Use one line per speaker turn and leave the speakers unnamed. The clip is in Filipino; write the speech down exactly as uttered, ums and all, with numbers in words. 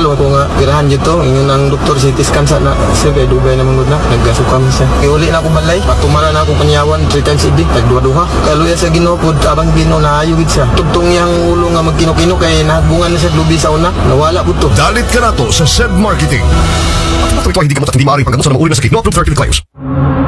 Kalo ko nga pirahan dito, ingon ang doktor C T scan sa na siya kay dugay naman gud na naggasukam siya. Iuli na ako balay, patumaran na ako panyawan three times a day, tagduha-duha. Kaluya sa Ginoo pud abang Ginoo naayo gid siya. Tugtong yang ulo nga magkino-kino kay nahagbungan na siya lubi sa una, nawala pud to.
Dalit ka na to sa S E D Marketing. At ito ito hindi ka matat hindi maaaring paggamot sa mga uri na sakit. No approved fertility claims.